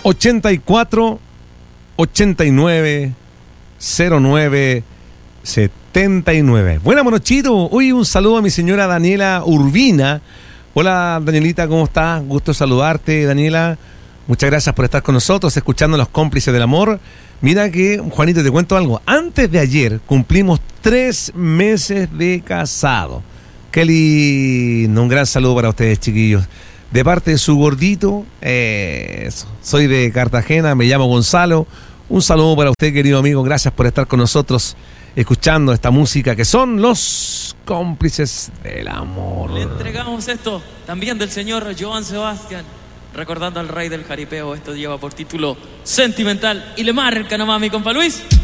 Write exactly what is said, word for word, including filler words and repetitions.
ochenta y cuatro, ochenta y nueve, cero nueve, setenta y nueve. Buena, Monochito. Hoy un saludo a mi señora Daniela Urbina. Hola, Danielita, ¿cómo estás? Gusto saludarte, Daniela. Muchas gracias por estar con nosotros, escuchando Los Cómplices del Amor. Mira que, Juanito, te cuento algo. Antes de ayer cumplimos tres meses de casado. Qué lindo. Un gran saludo para ustedes, chiquillos. De parte de su gordito, eh, soy de Cartagena, me llamo Gonzalo. Un saludo para usted, querido amigo. Gracias por estar con nosotros, escuchando esta música que son Los Cómplices del Amor. Le entregamos esto también del señor Joan Sebastián, recordando al rey del jaripeo. Esto lleva por título Sentimental y le marca nomás mi compa Luis.